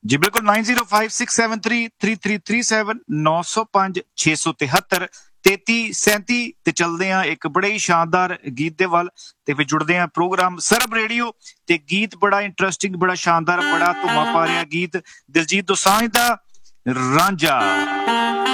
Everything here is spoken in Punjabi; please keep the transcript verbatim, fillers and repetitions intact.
ਜੀ ਬਿਲਕੁਲ ਨਾइन zero five six seven three three three three seven नौ सौ पाँच छे सौ तिहत्तर तैती सैंती ਤੇ ਚੱਲਦੇ ਆ ਇੱਕ ਬੜੇ ਹੀ ਸ਼ਾਨਦਾਰ ਗੀਤ ਦੇ ਵੱਲ ਤੇ ਫਿਰ ਜੁੜਦੇ ਆ ਪ੍ਰੋਗਰਾਮ ਸਰਬ ਰੇਡੀਓ ਤੇ ਗੀਤ ਬੜਾ ਇੰਟਰਸਟਿੰਗ ਬੜਾ ਸ਼ਾਨਦਾਰ ਬੜਾ ਧੁਮਾ ਪਾ ਰਿਹਾ ਗੀਤ ਦਿਲਜੀਤ ਦੋਸਾਂਝ ਦਾ ਰਾਂਝਾ।